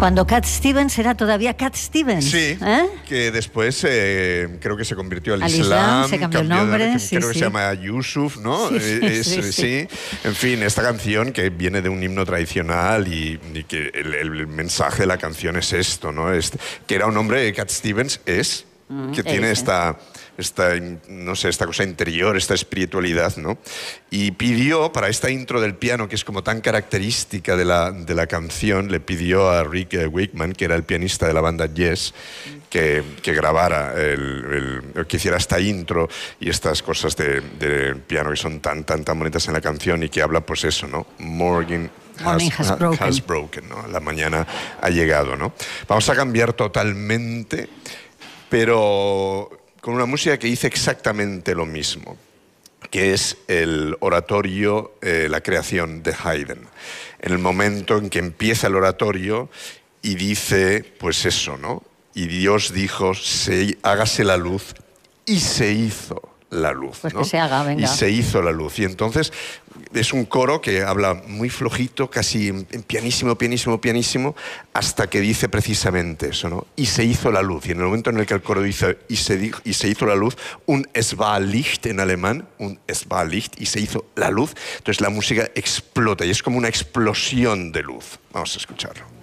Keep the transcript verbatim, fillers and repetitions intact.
Cuando Cat Stevens era todavía Cat Stevens. Sí, ¿eh? que después eh, creo que se convirtió al, al Islam, Islam, se cambió el nombre, de, sí, creo sí. que se llama Yusuf, ¿no? Sí, sí, es, sí, sí. sí. En fin, esta canción que viene de un himno tradicional y, y que el, el mensaje de la canción es esto, ¿no? Es, que era un hombre, Cat Stevens es, Mm, que tiene ese. esta... Esta, no sé, esta cosa interior, esta espiritualidad, ¿no? Y pidió, para esta intro del piano, que es como tan característica de la, de la canción, le pidió a Rick eh, Wakeman, que era el pianista de la banda Yes, que, que grabara, el, el, que hiciera esta intro y estas cosas de, de piano que son tan, tan, tan bonitas en la canción y que habla, pues eso, ¿no? Morgan Morning has, has broken. Has broken, ¿no? La mañana ha llegado, ¿no? Vamos a cambiar totalmente, pero con una música que dice exactamente lo mismo, que es el oratorio, eh, la creación de Haydn. En el momento en que empieza el oratorio y dice, pues eso, ¿no? Y Dios dijo, se, hágase la luz, y se hizo la luz, pues ¿no? que se haga, venga. Y se hizo la luz. Y entonces es un coro que habla muy flojito, casi en, en pianísimo, pianísimo, pianísimo, hasta que dice precisamente eso, ¿no? Y se hizo la luz. Y en el momento en el que el coro dice y se, dijo, y se hizo la luz, un es war Licht en alemán, un es war Licht, y se hizo la luz, entonces la música explota y es como una explosión de luz. Vamos a escucharlo.